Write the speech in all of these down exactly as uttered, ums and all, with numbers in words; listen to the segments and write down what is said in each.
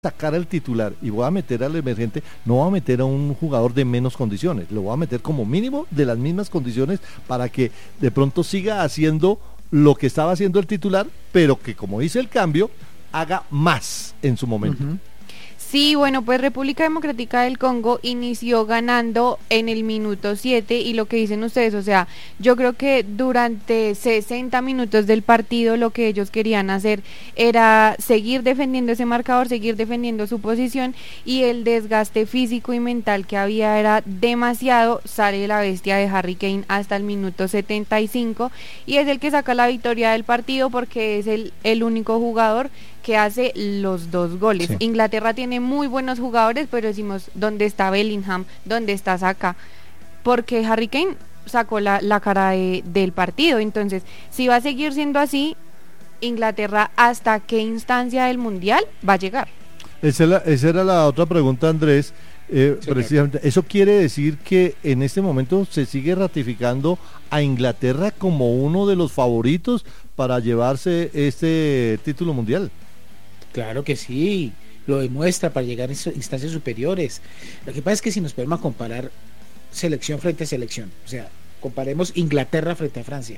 sacar al titular y voy a meter al emergente, no voy a meter a un jugador de menos condiciones, lo voy a meter como mínimo de las mismas condiciones para que de pronto siga haciendo lo que estaba haciendo el titular, pero que como dice el cambio, haga más en su momento. Uh-huh. Sí, bueno, pues República Democrática del Congo inició ganando en el minuto siete y lo que dicen ustedes, o sea, yo creo que durante sesenta minutos del partido lo que ellos querían hacer era seguir defendiendo ese marcador, seguir defendiendo su posición y el desgaste físico y mental que había era demasiado. Sale la bestia de Harry Kane hasta el minuto setenta y cinco y es el que saca la victoria del partido porque es el, el único jugador que hace los dos goles. Sí. Inglaterra tiene muy buenos jugadores, pero decimos, ¿dónde está Bellingham? ¿Dónde está Saka? Porque Harry Kane sacó la, la cara de, del partido. Entonces, si va a seguir siendo así, Inglaterra, ¿hasta qué instancia del Mundial va a llegar? Esa, la, esa era la otra pregunta, Andrés. Eh, sí, precisamente, ¿eso quiere decir que en este momento se sigue ratificando a Inglaterra como uno de los favoritos para llevarse este título mundial? Claro que sí, lo demuestra para llegar a instancias superiores. Lo que pasa es que si nos podemos comparar selección frente a selección, o sea, comparemos Inglaterra frente a Francia.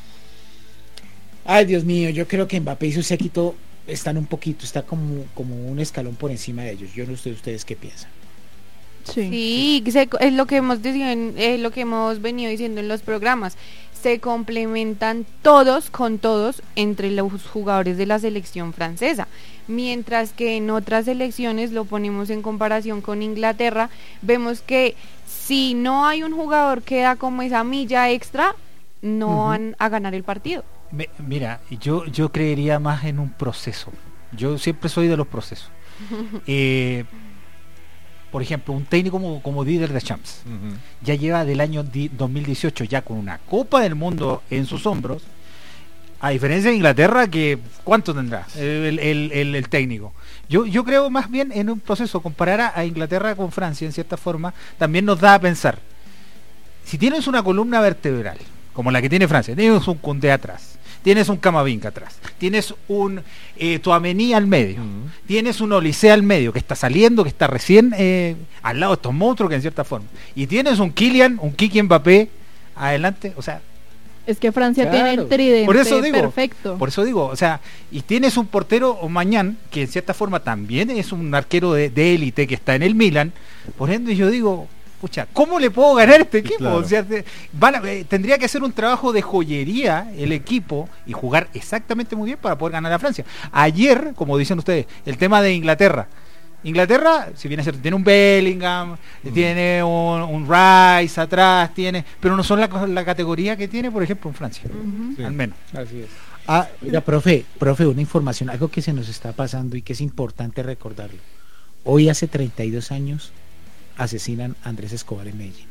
Ay, Dios mío, yo creo que Mbappé y su séquito están un poquito, está como, como un escalón por encima de ellos. Yo no sé ustedes qué piensan. Sí, sí, es lo que hemos dicho, es lo que hemos venido diciendo en los programas. Se complementan todos con todos entre los jugadores de la selección francesa, mientras que en otras selecciones, lo ponemos en comparación con Inglaterra, vemos que si no hay un jugador que da como esa milla extra, no uh-huh. van a ganar el partido. Me, mira, yo, yo creería más en un proceso. Yo siempre soy de los procesos. eh, Por ejemplo, un técnico como, como Didier Deschamps uh-huh. ya lleva del año di, dos mil dieciocho ya con una Copa del Mundo en sus hombros, a diferencia de Inglaterra, que ¿cuánto tendrá el, el, el, el técnico? Yo, yo creo más bien en un proceso. Comparar a, a Inglaterra con Francia, en cierta forma, también nos da a pensar. Si tienes una columna vertebral, como la que tiene Francia, tienes un Koundé atrás, tienes un Camavinga atrás, tienes un eh, Tchouaméni al medio, uh-huh. tienes un Olise al medio que está saliendo, que está recién eh, al lado de estos monstruos, que en cierta forma, y tienes un Kylian, un Kiki Mbappé adelante, o sea, es que Francia claro. tiene el tridente por eso digo, perfecto. Por eso digo, o sea, y tienes un portero Mañán, que en cierta forma también es un arquero de, de élite que está en el Milan, por ende yo digo, pucha, ¿cómo le puedo ganar a este equipo? Claro. O sea, te, van a, eh, tendría que hacer un trabajo de joyería el equipo y jugar exactamente muy bien para poder ganar a Francia. Ayer, como dicen ustedes, el tema de Inglaterra. Inglaterra, si bien es cierto, tiene un Bellingham, mm. tiene un, un Rice atrás, tiene, pero no son la, la categoría que tiene, por ejemplo, en Francia, uh-huh. sí. al menos. Así es. Ah, oiga, profe, profe, una información, algo que se nos está pasando y que es importante recordarlo. Hoy hace treinta y dos años asesinan a Andrés Escobar en Medellín.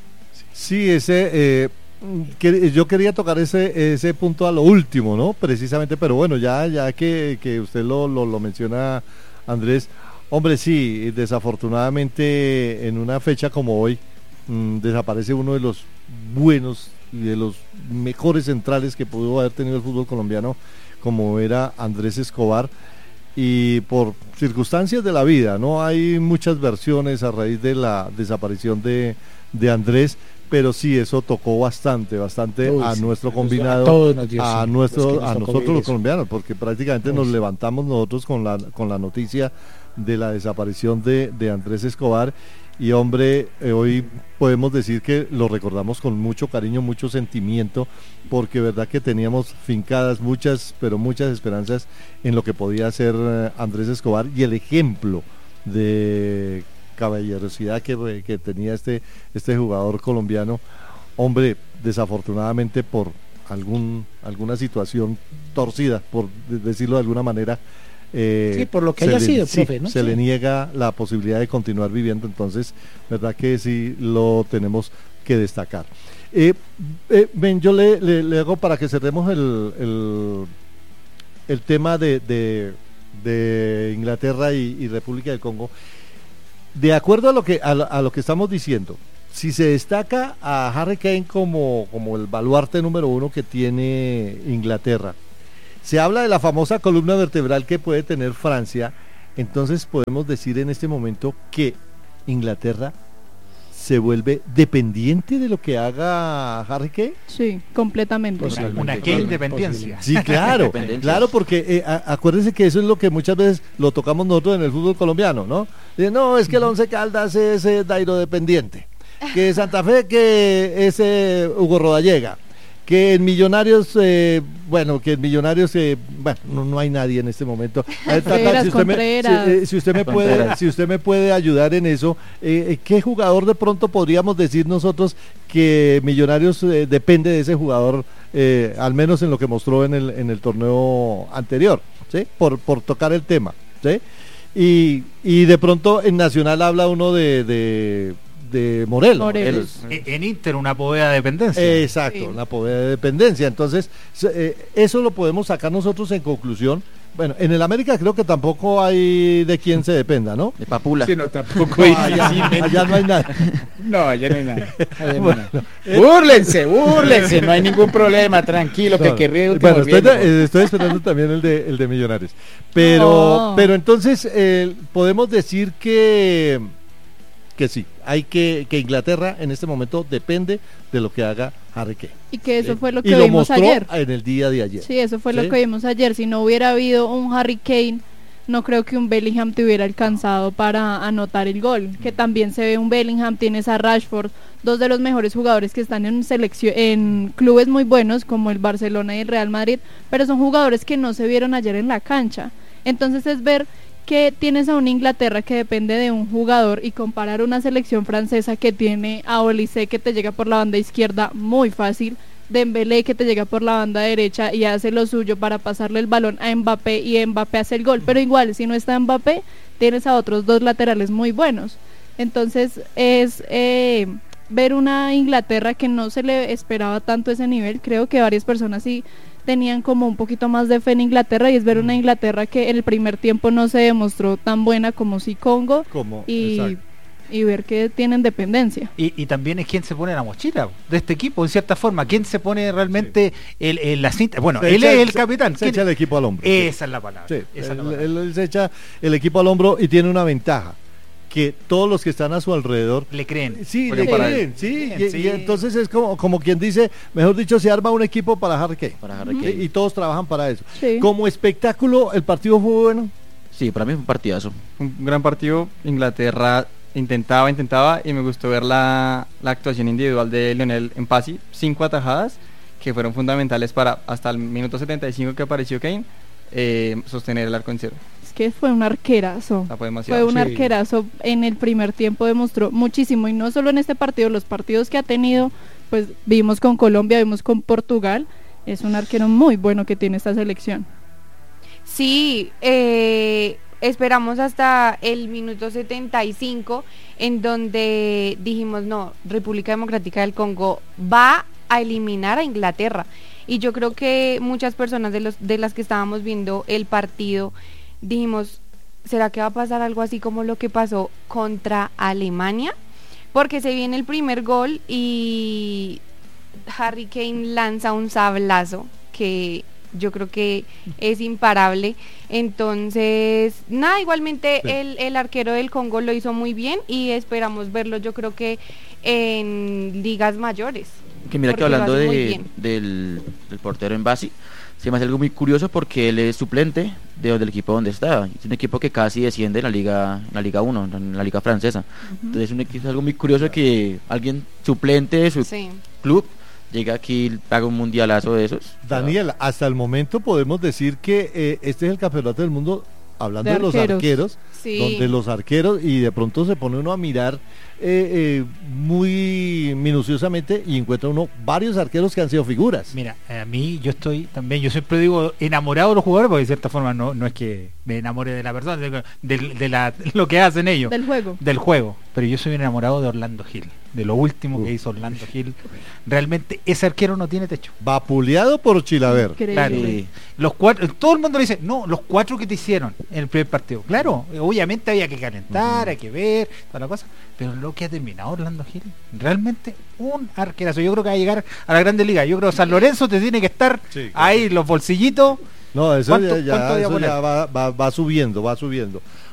Sí, ese eh, que, yo quería tocar ese ese punto a lo último, ¿no? Precisamente, pero bueno, ya ya que, que usted lo, lo, lo menciona, Andrés, hombre, sí, desafortunadamente en una fecha como hoy mmm, desaparece uno de los buenos y de los mejores centrales que pudo haber tenido el fútbol colombiano, como era Andrés Escobar. Y por circunstancias de la vida, no hay muchas versiones a raíz de la desaparición de, de Andrés, pero sí, eso tocó bastante, bastante Uy, a sí, nuestro combinado, a, todos nos dio, a, sí, nuestro, a nosotros los colombianos, porque prácticamente Uy, nos sí. levantamos nosotros con la, con la noticia de la desaparición de, de Andrés Escobar. Y hombre, eh, hoy podemos decir que lo recordamos con mucho cariño, mucho sentimiento, porque verdad que teníamos fincadas muchas, pero muchas esperanzas en lo que podía hacer eh, Andrés Escobar y el ejemplo de caballerosidad que, que tenía este, este jugador colombiano. Hombre, desafortunadamente por algún alguna situación torcida, por decirlo de alguna manera, Eh, sí, por lo que haya le, sido, sí, profe, ¿no? se sí. le niega la posibilidad de continuar viviendo, entonces, verdad que sí lo tenemos que destacar. Eh, eh, ven, yo le, le, le hago para que cerremos el, el, el tema de, de, de Inglaterra y, y República del Congo. De acuerdo a lo que a, a lo que estamos diciendo, si se destaca a Harry Kane como, como el baluarte número uno que tiene Inglaterra, se habla de la famosa columna vertebral que puede tener Francia, entonces podemos decir en este momento que Inglaterra se vuelve dependiente de lo que haga Harry Kane. Sí, completamente. Una, una Kane dependencia. Sí, claro, claro, porque eh, a, acuérdense que eso es lo que muchas veces lo tocamos nosotros en el fútbol colombiano, ¿no? Dicen, no, es que el Once Caldas es eh, Dairo dependiente, que Santa Fe que es eh, Hugo Rodallega, que en Millonarios, eh, bueno, que en Millonarios, eh, bueno, no, no hay nadie en este momento. Ver, Tata, si, usted me, si, eh, si usted me puede, si usted me puede ayudar en eso, eh, ¿qué jugador de pronto podríamos decir nosotros que Millonarios eh, depende de ese jugador, eh, al menos en lo que mostró en el en el torneo anterior, ¿sí? Por por tocar el tema, ¿sí? Y y de pronto en Nacional habla uno de, de de Morelos. Morelos. En Inter una poveda de dependencia. Eh, exacto, Sí. una poveda de dependencia. Entonces, eh, eso lo podemos sacar nosotros en conclusión. Bueno, en el América creo que tampoco hay de quien se dependa, ¿no? De Papula. Sí, no, tampoco No, hay allá, allá no hay nada. No, allá no hay nada. Allá no hay Bueno, nada. Búrlense, búrlense, no hay ningún problema, tranquilo, que No, que ríe bueno, estoy, volviendo. eh, estoy esperando también el de, el de Millonarios. Pero, No. pero entonces eh, podemos decir que que sí, hay que que Inglaterra en este momento depende de lo que haga Harry Kane. Y que eso fue lo Y que lo vimos mostró ayer. en el día de ayer. Sí, eso fue ¿Sí? lo que vimos ayer. Si no hubiera habido un Harry Kane, no creo que un Bellingham te hubiera alcanzado para anotar el gol. Que también se ve un Bellingham, tienes a Rashford, dos de los mejores jugadores que están en selección, en clubes muy buenos como el Barcelona y el Real Madrid, pero son jugadores que no se vieron ayer en la cancha. Entonces es ver que tienes a una Inglaterra que depende de un jugador y comparar una selección francesa que tiene a Olise que te llega por la banda izquierda muy fácil, Dembélé que te llega por la banda derecha y hace lo suyo para pasarle el balón a Mbappé y Mbappé hace el gol, pero igual si no está Mbappé tienes a otros dos laterales muy buenos. Entonces es eh, ver una Inglaterra que no se le esperaba tanto ese nivel. Creo que varias personas sí tenían como un poquito más de fe en Inglaterra, y es ver una Inglaterra que en el primer tiempo no se demostró tan buena como sí Congo, Como, y, exacto. y ver que tienen dependencia. Y, y también es quien se pone la mochila de este equipo, en cierta forma. ¿Quién se pone realmente el, el- la cinta? Bueno, Se él echa- es el se- capitán. Se ¿Quién? echa el equipo al hombro. sí. Esa es la palabra. Sí, esa es la él, palabra. él- él se echa el equipo al hombro y tiene una ventaja, que todos los que están a su alrededor Le creen. sí, Juegan le para creen, él. sí, Bien, y, sí. y entonces es como, como quien dice, mejor dicho, se arma un equipo para Harry Kane. Para Harry Sí, Kane. y todos trabajan para eso. Sí. Como espectáculo, el partido fue bueno. Sí, para mí fue un partidazo. Un gran partido. Inglaterra intentaba, intentaba y me gustó ver la, la actuación individual de Lionel Mpasi. Cinco atajadas que fueron fundamentales para hasta el minuto setenta y cinco que apareció Kane eh, sostener el arco en cero. Es que fue un arquerazo. O sea, fue Fue demasiado. un Sí. arquerazo, en el primer tiempo demostró muchísimo, y no solo en este partido, los partidos que ha tenido, pues vimos con Colombia, vimos con Portugal, es un arquero muy bueno que tiene esta selección. Sí, eh, esperamos hasta el minuto setenta y cinco, en donde dijimos, no, República Democrática del Congo va a eliminar a Inglaterra. Y yo creo que muchas personas de los de las que estábamos viendo el partido dijimos, ¿será que va a pasar algo así como lo que pasó contra Alemania? Porque se viene el primer gol y Harry Kane lanza un sablazo que yo creo que es imparable. Entonces, nada, igualmente Sí. el, el arquero del Congo lo hizo muy bien y esperamos verlo, yo creo que en ligas mayores. Que mira que porque lo hablando hace muy de, bien. del, del portero Mpasi, se me hace algo muy curioso porque él es suplente de, del equipo donde está. Es un equipo que casi desciende en la Liga en la Liga uno, en la Liga francesa. Entonces es, un, equi- es algo muy curioso que alguien suplente de su Sí. club llega aquí y haga un mundialazo de esos. Daniel, hasta el momento podemos decir que eh, este es el campeonato del mundo, hablando de, De los arqueros. arqueros, Sí. donde los arqueros, y de pronto se pone uno a mirar eh, eh, muy minuciosamente y encuentra uno varios arqueros que han sido figuras. Mira, a mí yo estoy también, yo siempre digo enamorado de los jugadores, porque de cierta forma no, no es que me enamore de la persona, de, de- de la, lo que hacen ellos, Del juego. del juego, pero yo soy enamorado de Orlando Gil, de lo último Uh. que hizo Orlando Gil. Realmente ese arquero no tiene techo. Vapuleado por Chilaver. Increíble. Claro. Sí. Los cuatro, todo el mundo le dice, no, los cuatro que te hicieron en el primer partido. Claro, obviamente había que calentar, hay que ver, toda la cosa, pero lo que ha terminado Orlando Gil, realmente un arquerazo. Yo creo que va a llegar a la Grande Liga. Yo creo que San Lorenzo te tiene que estar Sí, claro. ahí los bolsillitos. No, eso ¿Cuánto- ya, ya- cuánto voy a eso poner? ya va, va- va subiendo, va subiendo.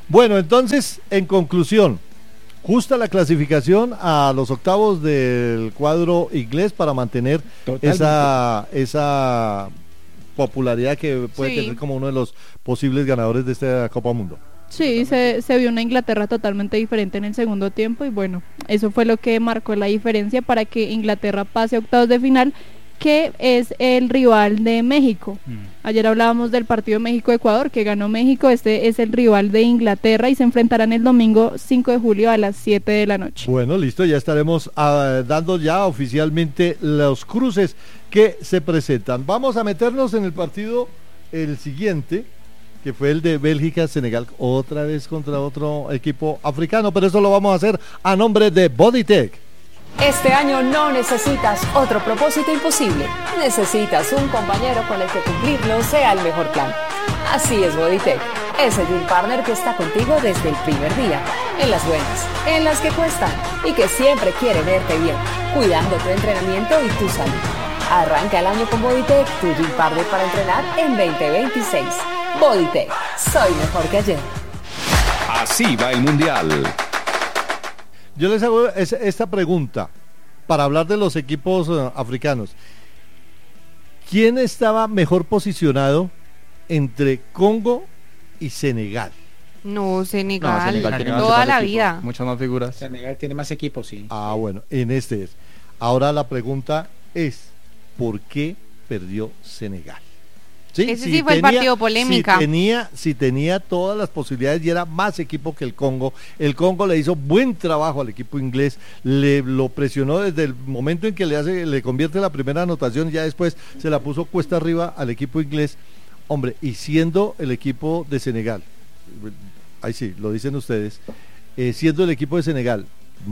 Bueno, entonces, en conclusión, justa la clasificación a los octavos del cuadro inglés para mantener esa, esa popularidad que puede Sí. tener como uno de los posibles ganadores de esta Copa Mundo. Sí, se, se vio una Inglaterra totalmente diferente en el segundo tiempo y bueno, eso fue lo que marcó la diferencia para que Inglaterra pase a octavos de final, que es el rival de México. Mm. Ayer hablábamos del partido México-Ecuador, que ganó México, este es el rival de Inglaterra y se enfrentarán el domingo cinco de julio a las siete de la noche. Bueno, listo, ya estaremos ah, dando ya oficialmente los cruces que se presentan. Vamos a meternos en el partido, el siguiente, que fue el de Bélgica-Senegal, otra vez contra otro equipo africano, pero eso lo vamos a hacer a nombre de Bodytech. Este año no necesitas otro propósito imposible. Necesitas un compañero con el que cumplirlo sea el mejor plan. Así es Bodytech, ese Gym Partner que está contigo desde el primer día. En las buenas, en las que cuestan y que siempre quiere verte bien, cuidando tu entrenamiento y tu salud. Arranca el año con Bodytech, tu Gym Partner para entrenar en veinte veintiséis. Bodytech, soy mejor que ayer. Así va el Mundial. Yo les hago es- esta pregunta para hablar de los equipos uh, africanos. ¿Quién estaba mejor posicionado entre Congo y Senegal? No, Senegal, No, Senegal tiene toda más la equipo. vida. Muchas más figuras. Senegal tiene más equipos, sí. Ah, bueno, en este es. Ahora la pregunta es, ¿por qué perdió Senegal? Ese sí fue el partido polémica. Si tenía, si tenía todas las posibilidades y era más equipo que el Congo. El Congo le hizo buen trabajo al equipo inglés, le lo presionó desde el momento en que le hace, le convierte la primera anotación, ya después se la puso cuesta arriba al equipo inglés. Hombre, y siendo el equipo de Senegal, ahí sí, lo dicen ustedes, eh, siendo el equipo de Senegal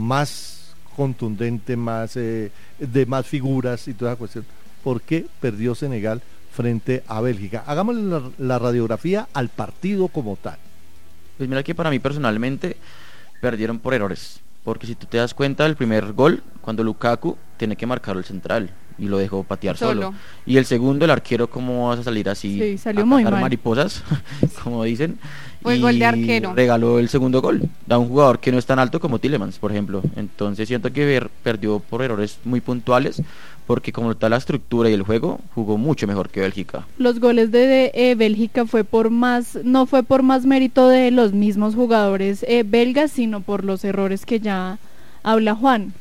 más contundente, más eh, de más figuras y toda esa cuestión, ¿por qué perdió Senegal frente a Bélgica? Hagámosle la, la radiografía al partido como tal. Pues mira que para mí personalmente perdieron por errores, porque si tú te das cuenta del primer gol, cuando Lukaku tiene que marcar el central y lo dejó patear solo, Solo. y el segundo, el arquero, cómo vas a salir así Sí, salió a muy cazar mal. mariposas, como dicen. Fue y gol de arquero. regaló el segundo gol da un jugador que no es tan alto como Tielemans, por ejemplo. Entonces siento que ver, perdió por errores muy puntuales, porque como está la estructura y el juego, jugó mucho mejor que Bélgica. Los goles de, de, eh, Bélgica fue por más, no fue por más mérito de los mismos jugadores eh, belgas, sino por los errores que ya habla Juan.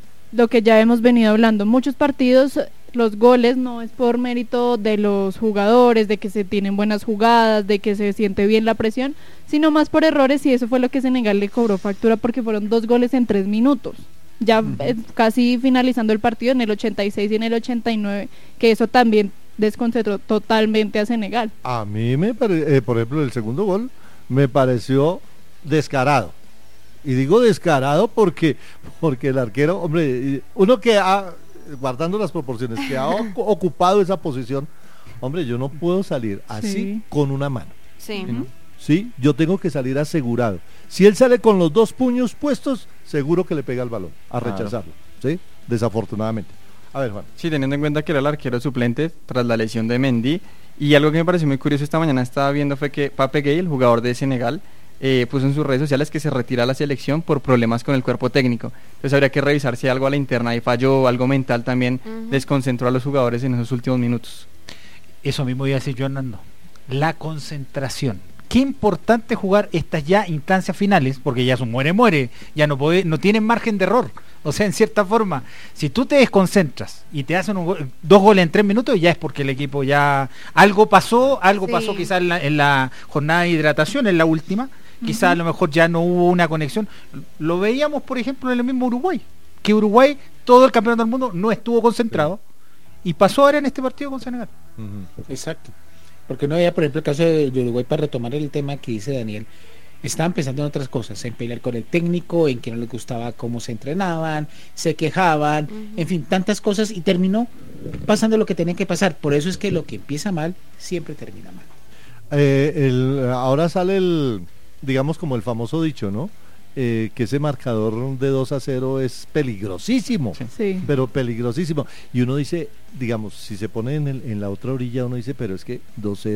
Lo que ya hemos venido hablando, muchos partidos, los goles no es por mérito de los jugadores, de que se tienen buenas jugadas, de que se siente bien la presión, sino más por errores, y eso fue lo que Senegal le cobró factura, porque fueron dos goles en tres minutos. Ya eh, casi finalizando el partido en el ochenta y seis y en el ochenta y nueve, que eso también desconcentró totalmente a Senegal. A mí me pare- eh, por ejemplo, el segundo gol me pareció descarado. Y digo descarado porque porque el arquero, hombre, uno que ha, guardando las proporciones, que ha ocu- ocupado esa posición, hombre, yo no puedo salir así Sí. con una mano. Sí. Sí, yo tengo que salir asegurado. Si él sale con los dos puños puestos, seguro que le pega el balón, a Claro. rechazarlo, ¿sí? Desafortunadamente. A ver, Juan. Sí, teniendo en cuenta que era el arquero suplente tras la lesión de Mendy. Y algo que me pareció muy curioso esta mañana estaba viendo fue que Pape Gueye, el jugador de Senegal, eh, puso en sus redes sociales que se retira a la selección por problemas con el cuerpo técnico. Entonces habría que revisar si algo a la interna y falló, algo mental también Ujú. desconcentró a los jugadores en esos últimos minutos. Eso mismo iba a decir yo, Hernando. La concentración. Qué importante jugar estas ya instancias finales, porque ya son muere, muere, ya no puede, no tienen margen de error. O sea, en cierta forma, si tú te desconcentras y te hacen un gol- dos goles en tres minutos, ya es porque el equipo ya algo pasó, algo Sí. pasó quizás en la, en la jornada de hidratación, en la última, quizás a lo mejor ya no hubo una conexión. Lo veíamos, por ejemplo, en el mismo Uruguay, que Uruguay todo el campeonato del mundo no estuvo concentrado y pasó ahora en este partido con Senegal. Exacto. Porque no había, por ejemplo, el caso de de Uruguay, para retomar el tema que dice Daniel, estaban pensando en otras cosas, en pelear con el técnico, en que no les gustaba cómo se entrenaban, se quejaban, Ujú. en fin, tantas cosas, y terminó pasando lo que tenía que pasar. Por eso es que lo que empieza mal siempre termina mal. Eh, el- ahora sale el, digamos como el famoso dicho, ¿no? Eh, que ese marcador de dos a cero es peligrosísimo, Sí. pero peligrosísimo. Y uno dice, digamos, si se pone en, el- en la otra orilla, uno dice, pero es que dos cero,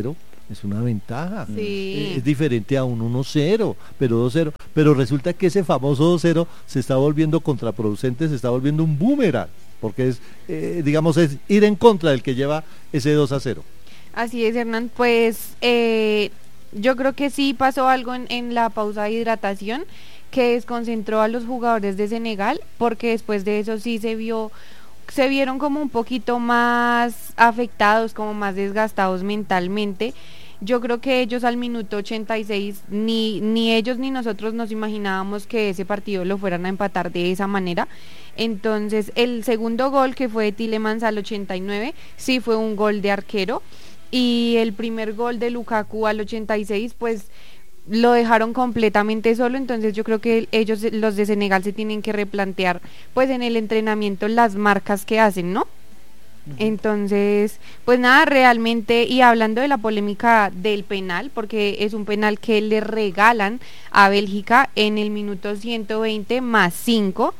es una ventaja. Sí. Eh, Es diferente a un uno cero, pero dos cero. Pero resulta que ese famoso dos cero se está volviendo contraproducente, se está volviendo un boomerang, porque es, eh, digamos, es ir en contra del que lleva ese dos a cero. Así es, Hernán. Pues eh, yo creo que sí pasó algo en, en la pausa de hidratación que desconcentró a los jugadores de Senegal, porque después de eso sí se vio, se vieron como un poquito más afectados, como más desgastados mentalmente. Yo creo que ellos al minuto ochenta y seis, ni, ni ellos ni nosotros nos imaginábamos que ese partido lo fueran a empatar de esa manera. Entonces el segundo gol, que fue de Tielemans al ochenta y nueve, sí fue un gol de arquero, y el primer gol de Lukaku al ochenta y seis, pues lo dejaron completamente solo. Entonces yo creo que ellos, los de Senegal, se tienen que replantear pues en el entrenamiento las marcas que hacen, ¿no? Entonces, pues nada, realmente, y hablando de la polémica del penal, porque es un penal que le regalan a Bélgica en el minuto ciento veinte más cinco,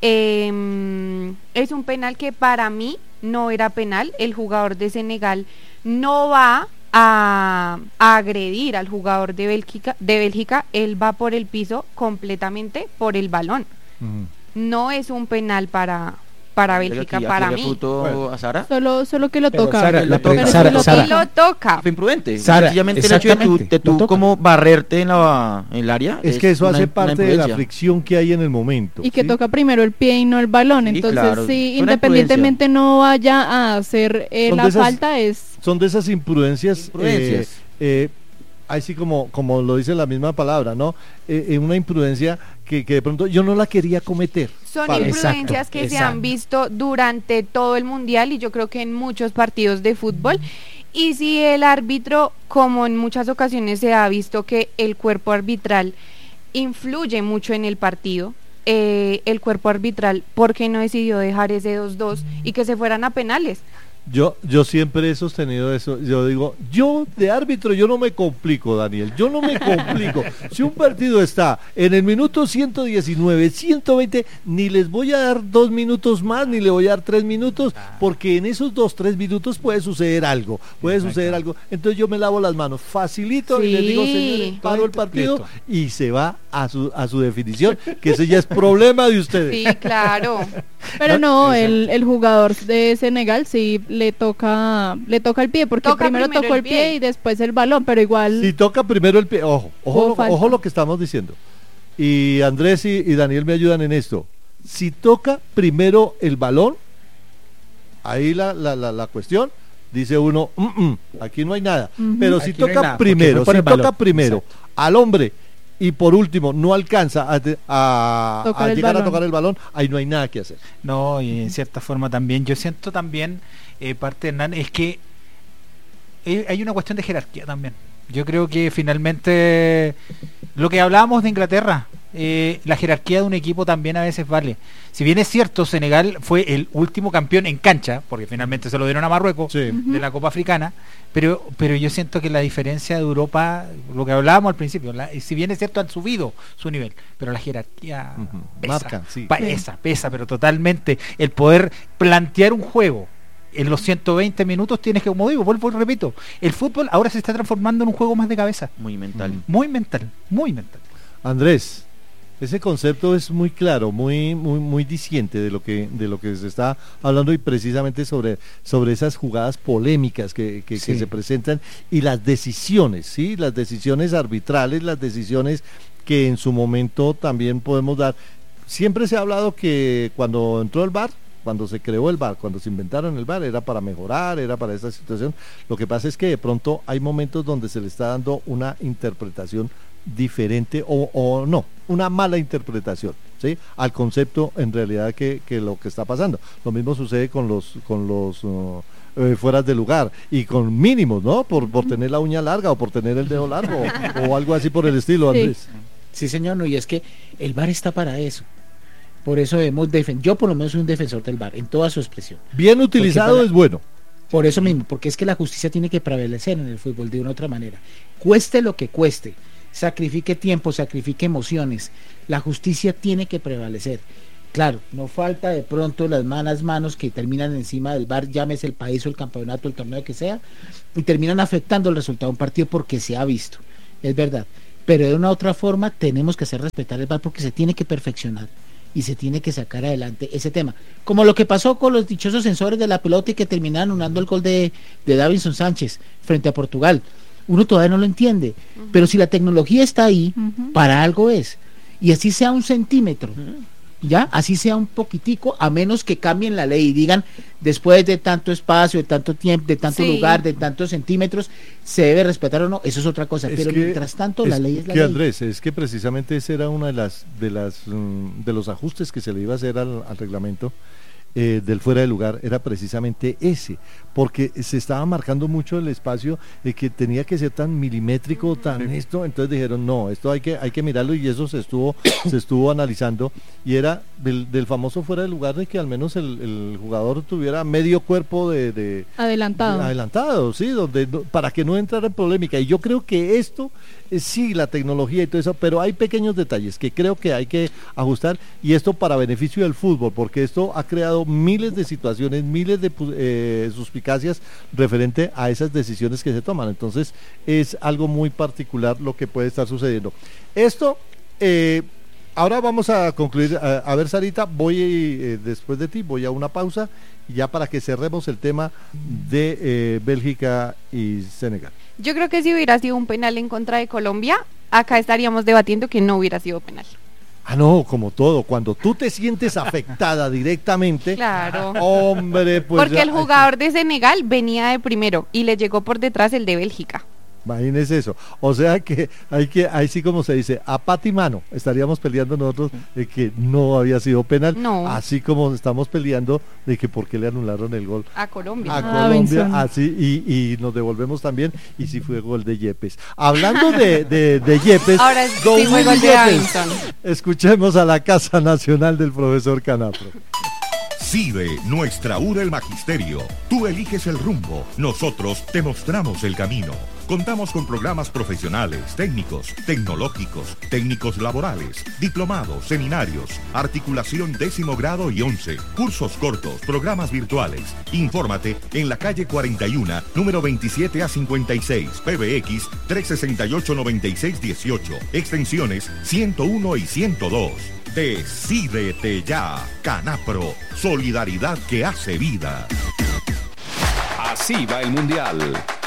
eh, es un penal que para mí no era penal. El jugador de Senegal no va a, a agredir al jugador de Bélgica, de Bélgica, él va por el piso completamente por el balón. Uh-huh. No es un penal para... para Bélgica, aquí, para aquí mí. Bueno. A Sara. Solo, solo que lo Pero toca. Sara, lo pero toca. Sara, lo, Sara. y lo toca. Fue imprudente. Sara, Sencillamente el hecho de tú, de tú lo toca. como barrerte en, la, en el área. Es que eso una- hace una parte de la imprudencia. fricción que hay en el momento. Y que ¿sí? toca primero el pie y no el balón. Sí, Entonces, claro, si fue una independientemente no vaya a hacer eh, Son la de esas- falta, es... Son de esas imprudencias, Imprudencias. eh, eh, así como, como lo dice la misma palabra, ¿no? Eh, eh, una imprudencia que, que de pronto yo no la quería cometer. Son Para- imprudencias Exacto, que se exacto. han visto durante todo el mundial, y yo creo que en muchos partidos de fútbol. Y si el árbitro, como en muchas ocasiones se ha visto que el cuerpo arbitral influye mucho en el partido, eh, el cuerpo arbitral, ¿por qué no decidió dejar ese dos dos y que se fueran a penales? Yo, yo siempre he sostenido eso. Yo digo, yo de árbitro yo no me complico, Daniel. Yo no me complico. Si un partido está en el minuto ciento diecinueve, ciento veinte, ni les voy a dar dos minutos más, ni le voy a dar tres minutos, porque en esos dos, tres minutos puede suceder algo. Puede suceder algo. Entonces yo me lavo las manos, facilito, y les digo, Sí. señores, paro el partido, Listo. y se va a su, a su definición, que ese ya es problema de ustedes. Sí, claro. Pero no, el, el jugador de Senegal sí le toca le toca el pie, porque Toca primero primero tocó el el pie pie. y después el balón, pero igual... Si toca primero el pie, ojo, ojo, Hubo lo- falta. ojo lo que estamos diciendo. Y Andrés y, y Daniel me ayudan en esto. Si toca primero el balón, ahí la, la, la, la cuestión, dice uno, "Mm, mm, aquí no hay nada". Ujú. Pero si Aquí no hay toca nada, porque primero, fue por si el toca balón. primero Exacto. al hombre, y por último no alcanza a, te- a- Tocar a el llegar balón. a tocar el balón, ahí no hay nada que hacer. No, y en cierta forma también, yo siento también, eh, parte Hernán, es que eh, hay una cuestión de jerarquía también. Yo creo que finalmente lo que hablábamos de Inglaterra, eh, la jerarquía de un equipo también a veces vale. Si bien es cierto, Senegal fue el último campeón en cancha, porque finalmente se lo dieron a Marruecos Sí. de la Copa Africana, pero pero yo siento que la diferencia de Europa, lo que hablábamos al principio, la- si bien es cierto han subido su nivel, pero la jerarquía Ujú. pesa, Marcan, sí. pesa, pesa, pero totalmente. El poder plantear un juego en los ciento veinte minutos tienes que, como digo, vuelvo y repito, el fútbol ahora se está transformando en un juego más de cabeza, Muy mental. Mm. muy mental, muy mental. Andrés, ese concepto es muy claro, muy muy muy diciente de lo que de lo que se está hablando, y precisamente sobre sobre esas jugadas polémicas que, que, Sí. que se presentan, y las decisiones, sí, las decisiones arbitrales, las decisiones que en su momento también podemos dar. Siempre se ha hablado que cuando entró el V A R, cuando se creó el V A R, cuando se inventaron el V A R, era para mejorar, era para esta situación. Lo que pasa es que de pronto hay momentos donde se le está dando una interpretación diferente o, o no, una mala interpretación, ¿sí? Al concepto en realidad que, que lo que está pasando. Lo mismo sucede con los con los uh, eh, fueras de lugar, y con mínimos, ¿no? Por, por tener la uña larga o por tener el dedo largo o, o algo así por el estilo, Sí. Andrés. Sí, señor, no, y es que el V A R está para eso. Por eso debemos defender. Yo por lo menos soy un defensor del V A R en toda su expresión. Bien utilizado para- es bueno. Por eso mismo, porque es que la justicia tiene que prevalecer en el fútbol de una u otra manera. Cueste lo que cueste, sacrifique tiempo, sacrifique emociones, la justicia tiene que prevalecer. Claro, no falta de pronto las malas manos que terminan encima del V A R, llámese el país o el campeonato, el torneo que sea, y terminan afectando el resultado de un partido porque se ha visto, es verdad. Pero de una u otra forma tenemos que hacer respetar el V A R porque se tiene que perfeccionar y se tiene que sacar adelante ese tema. Como lo que pasó con los dichosos sensores de la pelota y que terminaron anulando el gol de, de Davinson Sánchez frente a Portugal. Uno todavía no lo entiende, uh-huh. pero si la tecnología está ahí, uh-huh. para algo es. Y así sea un centímetro. Uh-huh. ya, así sea un poquitico, a menos que cambien la ley y digan, después de tanto espacio, de tanto tiempo, de tanto sí. lugar, de tantos centímetros, se debe respetar o no, eso es otra cosa, es pero que, mientras tanto la ley es la que, ley. Andrés, es que precisamente ese era uno de las de las de los ajustes que se le iba a hacer al, al reglamento eh, del fuera de lugar, era precisamente ese, porque se estaba marcando mucho el espacio eh, que tenía que ser tan milimétrico, tan esto, entonces dijeron no, esto hay que hay que mirarlo, y eso se estuvo se estuvo analizando, y era del, del famoso fuera de lugar, de que al menos el, el jugador tuviera medio cuerpo de, de adelantado, de, adelantado, sí, donde para que no entrara en polémica. Y yo creo que esto eh, sí, la tecnología y todo eso, pero hay pequeños detalles que creo que hay que ajustar, y esto para beneficio del fútbol, porque esto ha creado miles de situaciones, miles de eh, suspicacias referente a esas decisiones que se toman. Entonces es algo muy particular lo que puede estar sucediendo. Esto eh, ahora vamos a concluir. A, a ver, Sarita, voy eh, después de ti, voy a una pausa, ya para que cerremos el tema de eh, Bélgica y Senegal. Yo creo que si hubiera sido un penal en contra de Colombia, acá estaríamos debatiendo que no hubiera sido penal. Ah, no, como todo, cuando tú te sientes afectada directamente, claro, hombre, pues porque ya, el jugador de Senegal venía de primero y le llegó por detrás el de Bélgica. Imagínese eso. O sea que hay que, ahí sí, como se dice, a pata y mano estaríamos peleando nosotros de que no había sido penal, no. Así como estamos peleando de que por qué le anularon el gol a Colombia, a ah, Colombia, Benson. Así, y, y nos devolvemos también, y si fue gol de Yepes. Hablando de, de, de Yepes, ahora sí fue gol de Davinson. Escuchemos a la Casa Nacional del profesor Canapro. CIDE, nuestra U R el Magisterio. Tú eliges el rumbo, nosotros te mostramos el camino. Contamos con programas profesionales, técnicos, tecnológicos, técnicos laborales, diplomados, seminarios, articulación décimo grado y once, cursos cortos, programas virtuales. Infórmate en la calle cuarenta y uno, número veintisiete a cincuenta y seis, P B X trescientos sesenta y ocho, noventa y seis dieciocho, extensiones ciento uno y ciento dos. Decídete ya, Canapro, solidaridad que hace vida. Así va el Mundial.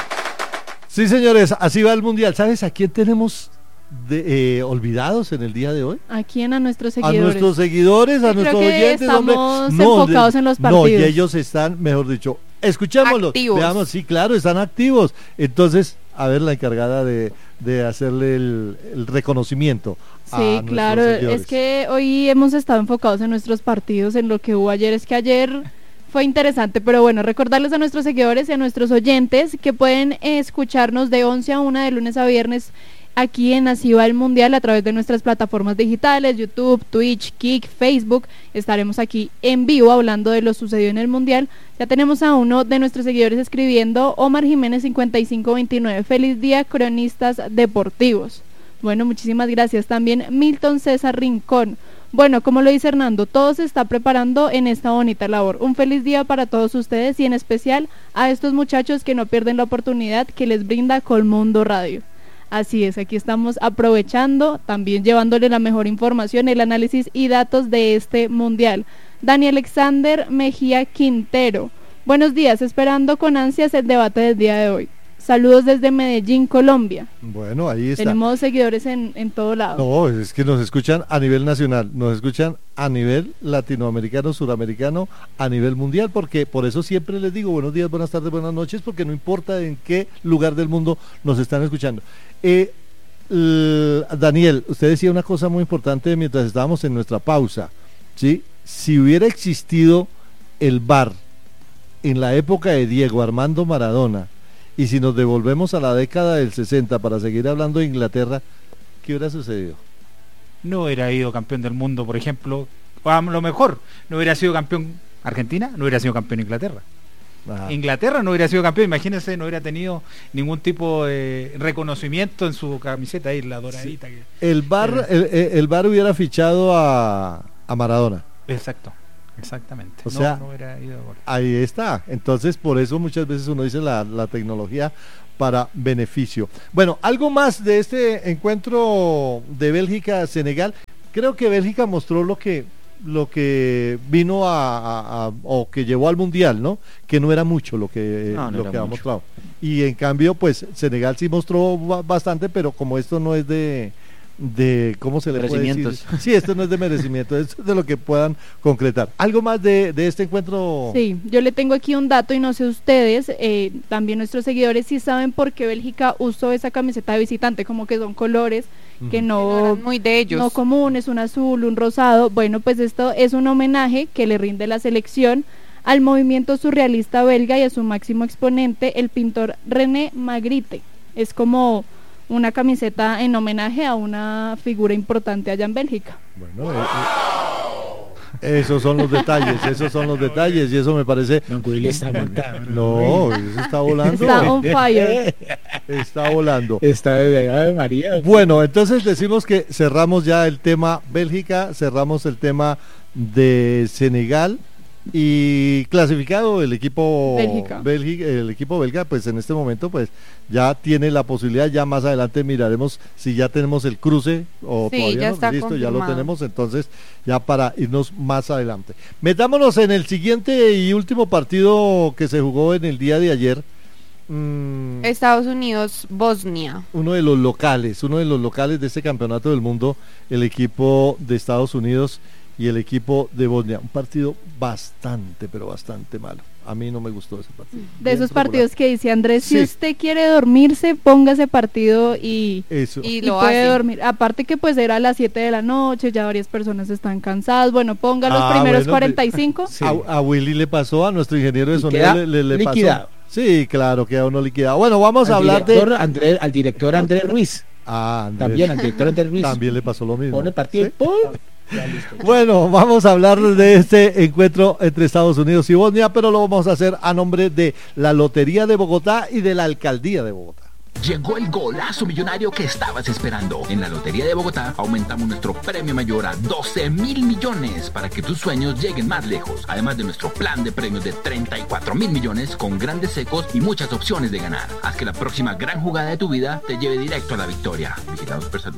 Sí, señores, así va el Mundial. ¿Sabes a quién tenemos de, eh, olvidados en el día de hoy? ¿A quién? A nuestros seguidores. A nuestros seguidores, a sí, nuestros creo que oyentes. Estamos hombre. enfocados no, en los partidos. No, y ellos están, mejor dicho, escuchémoslos. Activos. Veamos, sí, claro, están activos. Entonces, a ver, la encargada de, de hacerle el, el reconocimiento. Sí, a claro, seguidores. Es que hoy hemos estado enfocados en nuestros partidos, en lo que hubo ayer. Es que ayer fue interesante, pero bueno, recordarles a nuestros seguidores y a nuestros oyentes que pueden eh, escucharnos de once a una de lunes a viernes aquí en Así va el Mundial a través de nuestras plataformas digitales, YouTube, Twitch, Kick, Facebook. Estaremos aquí en vivo hablando de lo sucedido en el Mundial. Ya tenemos a uno de nuestros seguidores escribiendo, Omar Jiménez cincuenta y cinco veintinueve, feliz día cronistas deportivos. Bueno, muchísimas gracias. También Milton César Rincón. Bueno, como lo dice Hernando, todo se está preparando en esta bonita labor. Un feliz día para todos ustedes y en especial a estos muchachos que no pierden la oportunidad que les brinda Colmundo Radio. Así es, aquí estamos aprovechando, también llevándole la mejor información, el análisis y datos de este mundial. Dani Alexander Mejía Quintero. Buenos días, esperando con ansias el debate del día de hoy. Saludos desde Medellín, Colombia. Bueno, ahí está. Tenemos seguidores en, en todo lado. No, es que nos escuchan a nivel nacional, nos escuchan a nivel latinoamericano, suramericano, a nivel mundial, porque por eso siempre les digo buenos días, buenas tardes, buenas noches, porque no importa en qué lugar del mundo nos están escuchando. Eh, l- Daniel, usted decía una cosa muy importante mientras estábamos en nuestra pausa, ¿sí? Si hubiera existido el V A R en la época de Diego Armando Maradona, y si nos devolvemos a la década del sesenta para seguir hablando de Inglaterra, ¿qué hubiera sucedido? No hubiera ido campeón del mundo, por ejemplo, o a lo mejor no hubiera sido campeón Argentina, no hubiera sido campeón Inglaterra. Ajá. Inglaterra no hubiera sido campeón, imagínense, no hubiera tenido ningún tipo de reconocimiento en su camiseta ahí, la doradita. Sí. El V A R, el, el V A R hubiera fichado a, a Maradona. Exacto, exactamente. O No, sea, no hubiera ido a gol. ahí está. Entonces, por eso muchas veces uno dice la, la tecnología para beneficio. Bueno, algo más de este encuentro de Bélgica-Senegal. Creo que Bélgica mostró lo que lo que vino a, a, a o que llevó al mundial, ¿no? Que no era mucho lo que No, no lo era que ha mucho. mostrado. Y en cambio, pues Senegal sí mostró ba- bastante, pero como esto no es de de cómo se le puede decir. Merecimientos. Sí, esto no es de merecimiento, es de lo que puedan concretar. Algo más de, de este encuentro. Sí, yo le tengo aquí un dato y no sé ustedes, eh, también nuestros seguidores sí saben por qué Bélgica usó esa camiseta de visitante, como que son colores que Que no, no eran muy de ellos. no comunes, un azul, un rosado. Bueno, pues esto es un homenaje que le rinde la selección al movimiento surrealista belga y a su máximo exponente, el pintor René Magritte. Es como una camiseta en homenaje a una figura importante allá en Bélgica. Bueno, eh, eh, esos son los detalles, esos son los detalles y eso me parece. Don Willy está montado. No, eso está volando. Está on fire. Está volando. Está de Ave María. Bueno, entonces decimos que cerramos ya el tema Bélgica, cerramos el tema de Senegal y clasificado el equipo Bélgica. Bélgica, el equipo belga, pues en este momento pues ya tiene la posibilidad, ya más adelante miraremos si ya tenemos el cruce o Sí, todavía ya no, está listo, ya lo confirmado. tenemos, entonces ya para irnos más adelante. Metámonos en el siguiente y último partido que se jugó en el día de ayer. Mm, Estados Unidos, Bosnia. uno de los locales, uno de los locales de este campeonato del mundo, el equipo de Estados Unidos y el equipo de Bosnia. Un partido bastante, pero bastante malo. A mí no me gustó ese partido. De Bien esos regular. partidos que dice Andrés, Sí. si usted quiere dormirse, ponga ese partido y, Eso. Y y lo puede hace. dormir. Aparte que pues era a las siete de la noche, ya varias personas están cansadas. Bueno, ponga los Ah, primeros bueno, cuarenta y cinco. Sí. A, a Willy le pasó, a nuestro ingeniero de Y sonido queda le, le- le liquidado. pasó. Sí, claro, queda uno liquidado. Bueno, vamos a Al hablar director, de... Andrés, al director Andrés Ruiz. Ah, Andrés. También al director Andrés Ruiz. También le pasó lo mismo. Pone el partido. Sí. ¡pum! Ya listo. Bueno, vamos a hablar de este encuentro entre Estados Unidos y Bosnia, pero lo vamos a hacer a nombre de la Lotería de Bogotá y de la Alcaldía de Bogotá. Llegó el golazo millonario que estabas esperando. En la Lotería de Bogotá aumentamos nuestro premio mayor a doce mil millones para que tus sueños lleguen más lejos. Además de nuestro plan de premios de treinta y cuatro mil millones con grandes secos y muchas opciones de ganar. Haz que la próxima gran jugada de tu vida te lleve directo a la victoria. Vigilado Supersalud.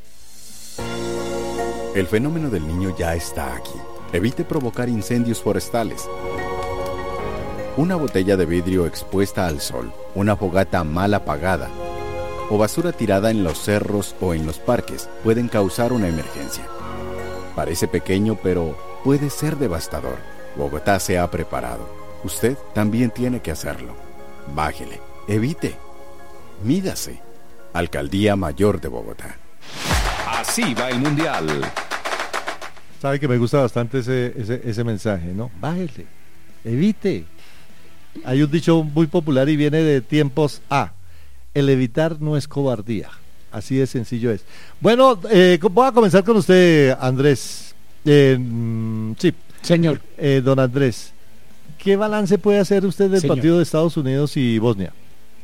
El fenómeno del niño ya está aquí. Evite provocar incendios forestales. Una botella de vidrio expuesta al sol, una fogata mal apagada o basura tirada en los cerros o en los parques pueden causar una emergencia. Parece pequeño, pero puede ser devastador. Bogotá se ha preparado. Usted también tiene que hacerlo. Bájele, evite, mídase. Alcaldía Mayor de Bogotá. Así va el Mundial. Sabe que me gusta bastante ese, ese, ese mensaje, ¿no? Bájele, evite. Hay un dicho muy popular y viene de tiempos A. El evitar no es cobardía. Así de sencillo es. Bueno, eh, voy a comenzar con usted, Andrés. Eh, mm, sí, Señor, eh, don Andrés. ¿Qué balance puede hacer usted del Señor. partido de Estados Unidos y Bosnia?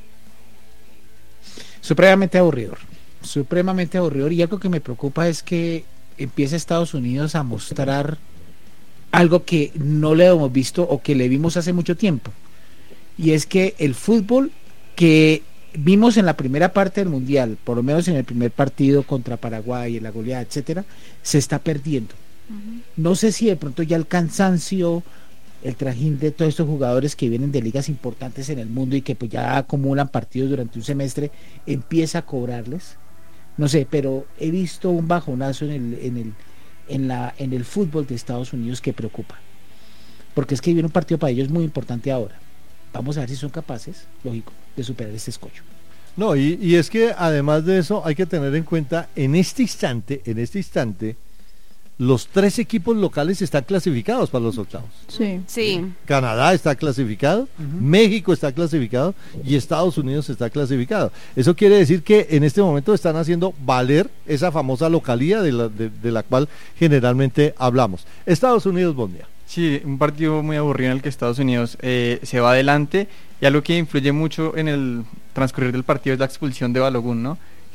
supremamente aburridor. Supremamente aburridor. Y algo que me preocupa es que empieza Estados Unidos a mostrar algo que no le hemos visto o que le vimos hace mucho tiempo. Y es que el fútbol que vimos en la primera parte del mundial, por lo menos en el primer partido contra Paraguay, en la goleada, etcétera, se está perdiendo. Uh-huh. No sé si de pronto ya el cansancio, el trajín de todos estos jugadores que vienen de ligas importantes en el mundo y que pues ya acumulan partidos durante un semestre, empieza a cobrarles. No sé, pero he visto un bajonazo en el, en el, en la, en el fútbol de Estados Unidos que preocupa. Porque es que viene un partido para ellos muy importante ahora. Vamos a ver si son capaces, lógico, de superar este escollo. No, y, y es que además de eso hay que tener en cuenta en este instante, en este instante, los tres equipos locales están clasificados para los octavos. Sí. Sí. Canadá está clasificado, uh-huh. México está clasificado y Estados Unidos está clasificado. Eso quiere decir que en este momento están haciendo valer esa famosa localía de la, de, de la cual generalmente hablamos. Estados Unidos, Bosnia. Sí, un partido muy aburrido en el que Estados Unidos eh, se va adelante, y algo que influye mucho en el transcurrir del partido es la expulsión de Balogun, ¿no?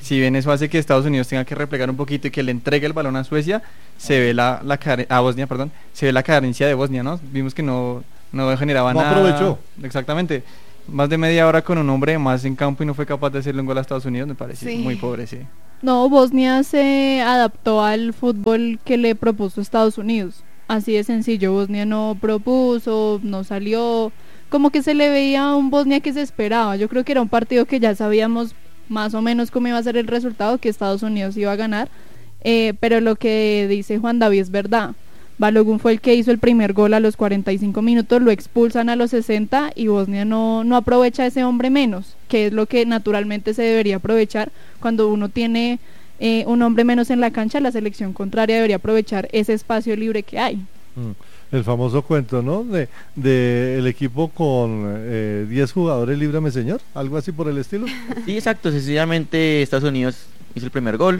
si bien eso hace que Estados Unidos tenga que replegar un poquito y que le entregue el balón a Suecia, se ve la, la care- a Bosnia, perdón, se ve la carencia de Bosnia, ¿no? Vimos que no, no generaba No nada. aprovechó. Exactamente. Más de media hora con un hombre más en campo y no fue capaz de hacerle un gol a Estados Unidos, me parece Sí. muy pobre, sí. No, Bosnia se adaptó al fútbol que le propuso Estados Unidos. Así de sencillo, Bosnia no propuso, no salió, como que se le veía a un Bosnia que se esperaba. Yo creo que era un partido que ya sabíamos más o menos cómo iba a ser el resultado, que Estados Unidos iba a ganar, eh, pero lo que dice Juan David es verdad. Balogun fue el que hizo el primer gol a los cuarenta y cinco minutos, lo expulsan a los sesenta y Bosnia no, no aprovecha a ese hombre menos, que es lo que naturalmente se debería aprovechar cuando uno tiene eh, un hombre menos en la cancha. La selección contraria debería aprovechar ese espacio libre que hay. Mm. El famoso cuento, ¿no? De, de el equipo con eh, diez jugadores, líbrame señor, algo así por el estilo. Sí, exacto, sencillamente Estados Unidos hizo el primer gol,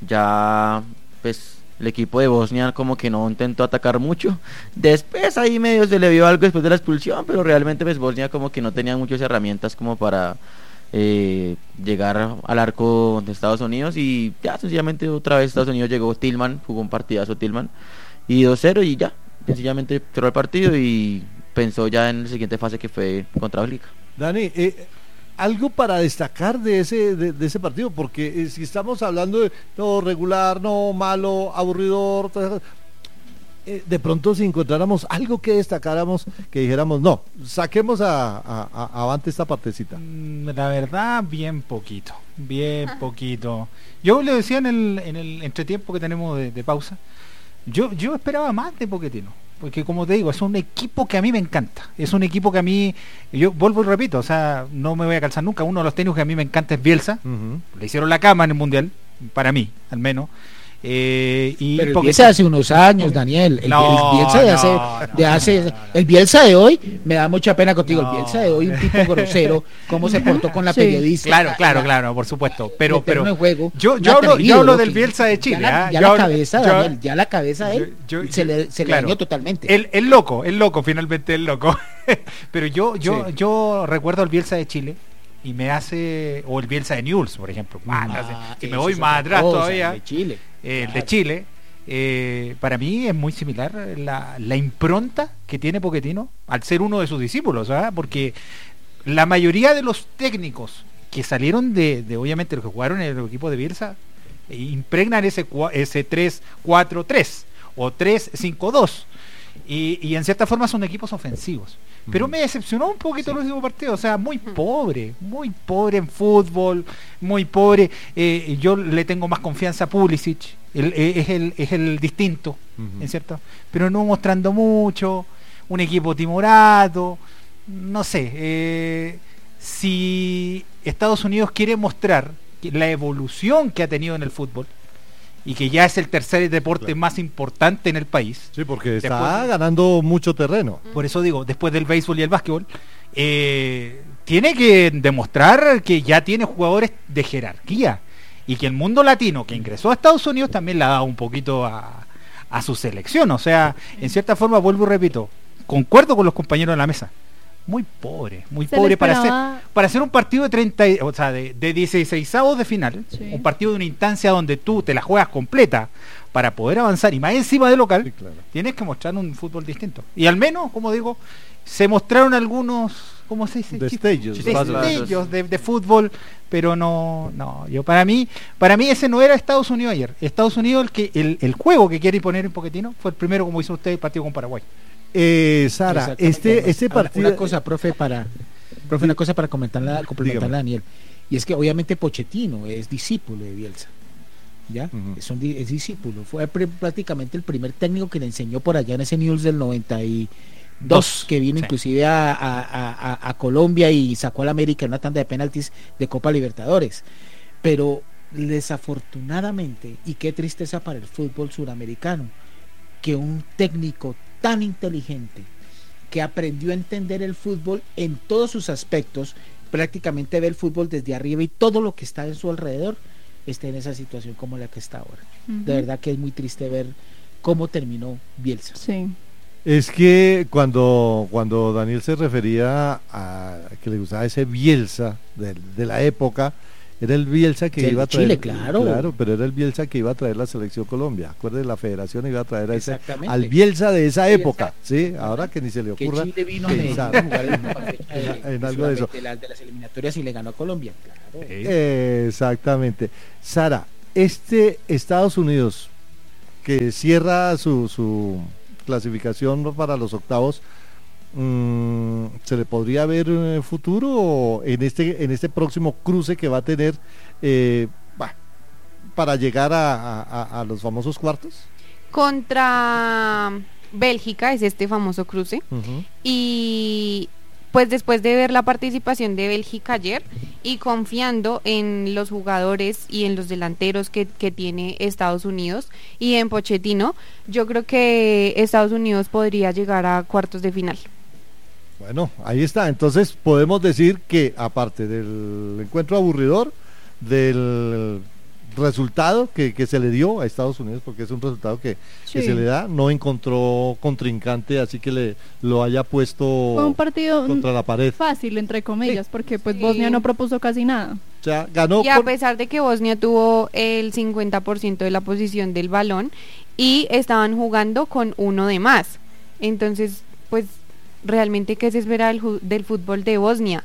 ya pues el equipo de Bosnia como que no intentó atacar mucho, después ahí medio se le vio algo después de la expulsión, pero realmente pues Bosnia como que no tenía muchas herramientas como para eh, llegar al arco de Estados Unidos, y ya sencillamente otra vez Estados Unidos llegó Tillman, jugó un partidazo Tillman, y dos cero y ya, sencillamente cerró el partido y pensó ya en la siguiente fase que fue contra Bélgica. Dani, eh, algo para destacar de ese de, de ese partido, porque eh, si estamos hablando de no regular, no malo, aburridor, eh, de pronto si encontráramos algo que destacáramos, que dijéramos, no, saquemos a, a, a avante esta partecita. La verdad, bien poquito, bien poquito. Yo le decía en el, en el entretiempo que tenemos de, de pausa, yo, yo esperaba más de Pochettino. Porque como te digo, es un equipo que a mí me encanta. Es un equipo que a mí, yo vuelvo y repito, o sea, no me voy a calzar nunca. Uno de los técnicos que a mí me encanta es Bielsa. Uh-huh. Le hicieron la cama en el Mundial, para mí, al menos. Eh, y Pero el porque- Bielsa de hace unos años, Daniel. El, No, el Bielsa de no, hace, no, de hace no, no. el Bielsa de hoy me da mucha pena contigo. No. El Bielsa de hoy, un tipo grosero, cómo se portó con la Sí. periodista. Claro, claro, la- claro, por supuesto. Pero, meterlo pero en juego. yo, Un yo hablo, yo atrevido, hablo ¿no? del Que- Bielsa de Chile. Ya la, ¿ah? ya Yo la hablo- cabeza, yo- Daniel, ya la cabeza de él yo- yo- se le, se le claro. dañó totalmente. El, el loco, el loco, finalmente el loco. Pero yo, yo, Sí. yo recuerdo al Bielsa de Chile y me hace, o el Bielsa de Newell's, por ejemplo. Ah, no sé, si me eso voy es más otra atrás cosa, todavía, de Chile. eh, el de Claro. Chile, eh, para mí es muy similar la, la impronta que tiene Pochettino al ser uno de sus discípulos, ¿ah? Porque la mayoría de los técnicos que salieron de, de obviamente los que jugaron en el equipo de Bielsa eh, impregnan ese, cua- ese tres cuatro tres o tres cinco dos y, y en cierta forma son equipos ofensivos. Pero me decepcionó un poquito el último partido, o sea, muy pobre, muy pobre en fútbol, muy pobre. Eh, yo le tengo más confianza a Pulisic, el- eh, es, el, es el distinto, Ujú. ¿es cierto? Pero no mostrando mucho, un equipo timorato, no sé. Eh, si Estados Unidos quiere mostrar que la evolución que ha tenido en el fútbol, y que ya es el tercer deporte Claro. más importante en el país. Sí, porque está Después- ganando mucho terreno. Por eso digo, después del béisbol y el básquetbol, eh, tiene que demostrar que ya tiene jugadores de jerarquía y que el mundo latino que ingresó a Estados Unidos también le ha dado un poquito a, a su selección. O sea, en cierta forma, vuelvo y repito, concuerdo con los compañeros de la mesa. Muy pobre, muy Se pobre le para esperaba- hacer para hacer un partido de treinta, y- o sea, de, de dieciseisavos de final, Sí. un partido de una instancia donde tú te la juegas completa para poder avanzar y más encima de local, Sí, claro. tienes que mostrar un fútbol distinto. Y al menos, como digo, se mostraron algunos, ¿cómo se dice? Destellos. Destellos de, de fútbol, pero no, no, yo para mí, para mí ese no era Estados Unidos ayer. Estados Unidos el que el, el juego que quiere imponer un Pochettino fue el primero, como hizo usted, el partido con Paraguay. Eh, Sara, Exactamente. este, este Una- partido... Una cosa, profe, para, profe, una cosa para comentarla, complementarla a Daniel. Y es que obviamente Pochettino es discípulo de Bielsa. ¿Ya? Ujú. es, un di- es discípulo. Fue pr- prácticamente el primer técnico que le enseñó por allá en ese News del noventa y dos, que vino sí. inclusive a, a- a- a- a Colombia y sacó al América en una tanda de penaltis de Copa Libertadores. Pero desafortunadamente, y qué tristeza para el fútbol suramericano, que un técnico tan inteligente que aprendió a entender el fútbol en todos sus aspectos, prácticamente ve el fútbol desde arriba y todo lo que está en su alrededor esté en esa situación como la que está ahora. Ujú. De verdad que es muy triste ver cómo terminó Bielsa. Sí. Es que cuando, cuando Daniel se refería a que le gustaba ese Bielsa de, de la época, Era el Bielsa que Del iba a traer. Chile, claro. Claro, pero era el Bielsa que iba a traer la selección Colombia. Acuérdate, la federación iba a traer a ese, Exactamente. al Bielsa de esa Sí, época, ¿sí? Ahora que ni se le Que ocurra Chile vino a pensar Medellín a jugar en, una fecha de- en- en de algo de eso. de la- de las eliminatorias y le ganó a Colombia. Claro. Eh, Exactamente. Sara, este Estados Unidos que cierra su, su clasificación para los octavos, mm, ¿se le podría ver eh, futuro en este en este próximo cruce que va a tener eh, bah, para llegar a, a- a los famosos cuartos? Contra Bélgica es este famoso cruce. Ujú. Y pues después de ver la participación de Bélgica ayer y confiando en los jugadores y en los delanteros que, que tiene Estados Unidos y en Pochettino, yo creo que Estados Unidos podría llegar a cuartos de final. Bueno, ahí está. Entonces podemos decir que aparte del encuentro aburridor, del resultado que, que se le dio a Estados Unidos, porque es un resultado que, que Sí. se le da, no encontró contrincante, así que le lo haya puesto Fue un partido contra la pared. fácil, entre comillas, porque pues Sí. Bosnia no propuso casi nada. O sea, ganó Y a con- pesar de que Bosnia tuvo el cincuenta por ciento de la posición del balón y estaban jugando con uno de más. Entonces, pues realmente qué se espera del, ju- del fútbol de Bosnia.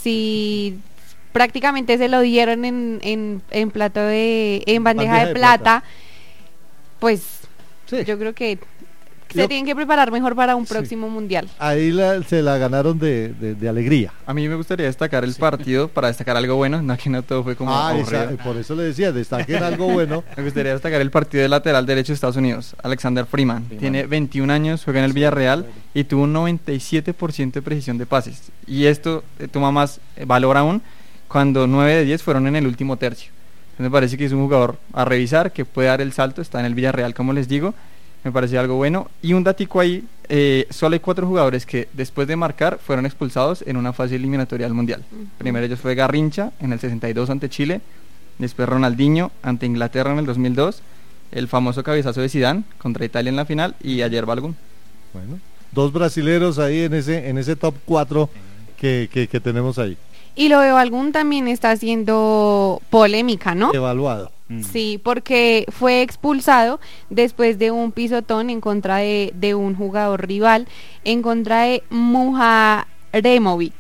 Si prácticamente se lo dieron en, en, en plato de en bandeja, Bandeja de, de plata, plata. pues Sí. yo creo que se Yo- tienen que preparar mejor para un Sí. próximo mundial. ahí la- se la ganaron de, de- de alegría. A mí me gustaría destacar el partido para destacar algo bueno, no que no todo fue como Ah, aburrido. esa- por eso le decía, destaquen algo bueno. Me gustaría destacar el partido de lateral derecho de Estados Unidos, Alexander Freeman. Tiene veintiún años, juega en el Villarreal y tuvo un noventa y siete por ciento de precisión de pases. Y esto eh, toma más eh, valor aún cuando nueve de diez fueron en el último tercio. Entonces me parece que es un jugador a revisar, que puede dar el salto, está en el Villarreal como les digo, me parece algo bueno. Y un datico ahí, eh, solo hay cuatro jugadores que después de marcar fueron expulsados en una fase eliminatoria al Mundial. Primero ellos fue Garrincha en el sesenta y dos ante Chile, después Ronaldinho ante Inglaterra en el dos mil dos, el famoso cabezazo de Zidane contra Italia en la final y ayer Balogun. Bueno, dos brasileros ahí en ese en ese top cuatro que, que, que tenemos ahí. Y lo de Balogun también está haciendo polémica, ¿no? Evaluado. Sí, porque fue expulsado después de un pisotón en contra de, de un jugador rival, en contra de Muharemovic.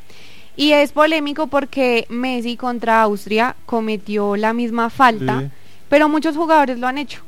Y es polémico porque Messi contra Austria cometió la misma falta, Sí. pero muchos jugadores lo han hecho.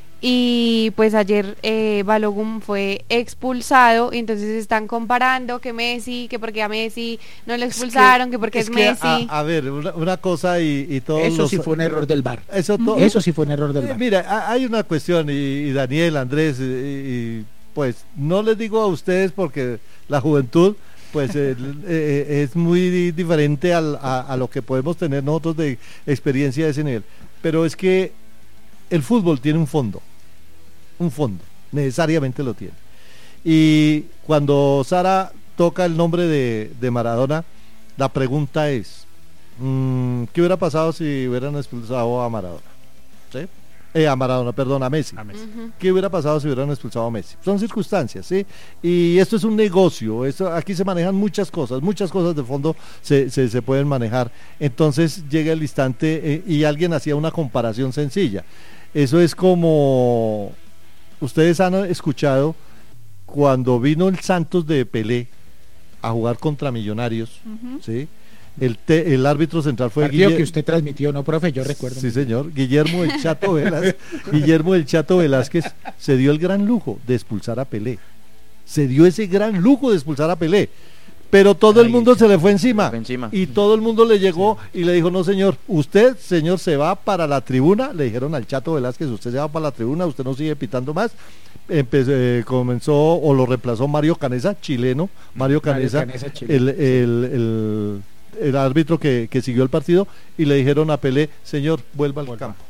Y pues ayer eh, Balogun fue expulsado, y entonces están comparando que Messi, que porque a Messi no lo expulsaron, que, porque es, que, Messi. A, a ver, una, una cosa y, y todos Eso los- sí fue un error del V A R. Eso, to- Eso sí fue un error del Eh, V A R. Mira, ha- hay una cuestión y, y Daniel, Andrés, y, y, pues no les digo a ustedes porque la juventud pues eh, eh, es muy di- diferente al- a, a lo que podemos tener nosotros de experiencia de ese nivel, pero es que el fútbol tiene un fondo, un fondo, necesariamente lo tiene. Y cuando Sara toca el nombre de, de Maradona, la pregunta es, mm, ¿qué hubiera pasado si hubieran expulsado a Maradona? ¿Sí? Eh, a Maradona, perdón, a Messi. Ujú. ¿Qué hubiera pasado si hubieran expulsado a Messi? Son circunstancias, ¿sí? Y esto es un negocio, esto, aquí se manejan muchas cosas, muchas cosas de fondo se, se, se pueden manejar. Entonces llega el instante eh, y alguien hacía una comparación sencilla. Eso es como, ustedes han escuchado cuando vino el Santos de Pelé a jugar contra Millonarios, Ujú. ¿sí? El, te- el árbitro central fue Partido Guille- que usted transmitió, ¿no, profe? Yo recuerdo. Sí, señor. Guillermo el Chato Velázquez, Guillermo el Chato Velázquez se dio el gran lujo de expulsar a Pelé. Se dio ese gran lujo de expulsar a Pelé. Pero todo el mundo se le fue encima. Fue encima. Y todo el mundo le llegó y le dijo, no señor, usted, señor, se va para la tribuna. Le dijeron al Chato Velázquez, usted se va para la tribuna, usted no sigue pitando más. Empe- eh, comenzó o lo reemplazó Mario Canesa, chileno. Mario Mario Canesa, Canesa, chileno, el, el, el, el árbitro que, que siguió el partido, y le dijeron a Pelé, señor, vuelva al campo.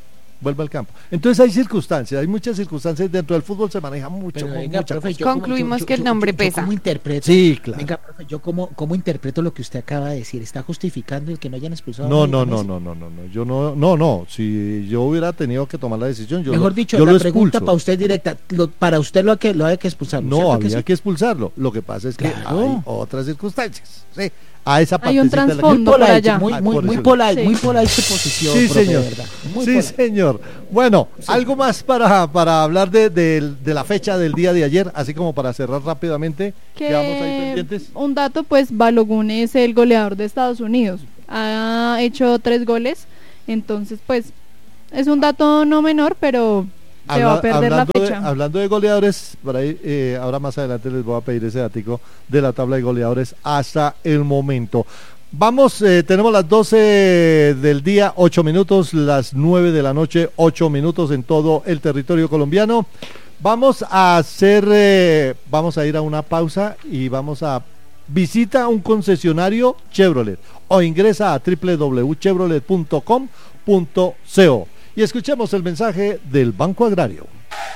vuelva al campo. Entonces hay circunstancias, hay muchas circunstancias dentro del fútbol, se maneja mucho. Pero con venga, mucha profe, cosa. yo como- Concluimos yo- que el yo- nombre yo- yo pesa. ¿Cómo interpreto? Sí, claro. Venga, profe, yo cómo, cómo interpreto lo que usted acaba de decir. ¿Está justificando el que no hayan expulsado? No, a no, Messi? no, no, no, no, no, yo no, no, no, si yo hubiera tenido que tomar la decisión, yo Mejor lo, dicho, yo la lo pregunta expulso. para usted directa. Lo- para usted lo, hay que, lo hay que expulsar. No, ¿cierto había que que, sí? expulsarlo. Lo que pasa es que Claro. hay otras circunstancias. ¿Sí? A esa Hay un partecita de la- trasfondo Muy por polite, allá. muy, Ah, muy, por muy eso. polite, Sí. muy polite su posición, Sí, profe, señor. de verdad. Muy Sí, polite. señor. Bueno, algo más para, para hablar de, de- de la fecha del día de ayer, así como para cerrar rápidamente. Quedamos ahí Que pendientes. un dato, pues Balogun es el goleador de Estados Unidos. Ha hecho tres goles, entonces pues es un dato no menor, pero se Habla- va a perder la hablando, de, fecha. hablando de goleadores, por ahí, eh, ahora más adelante les voy a pedir ese datico de la tabla de goleadores hasta el momento. Vamos, eh, tenemos las doce del día, ocho minutos, las nueve de la noche, ocho minutos en todo el territorio colombiano. Vamos a hacer, eh, vamos a ir a una pausa y vamos a visita un concesionario Chevrolet o ingresa a doble u doble u doble u punto chevrolet punto com punto co y escuchemos el mensaje del Banco Agrario.